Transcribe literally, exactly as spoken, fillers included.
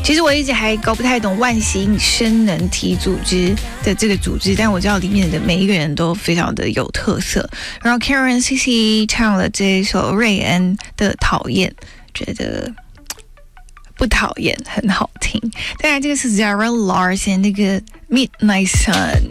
其实我一直还搞不太懂万行生能体组织的这个组织，但我知道里面的每一个人都非常的有特色。然后 Karen C C 唱了这一首瑞恩的讨厌，觉得不讨厌，很好听。当然这个是 Zara Larsson 那个 Midnight Sun。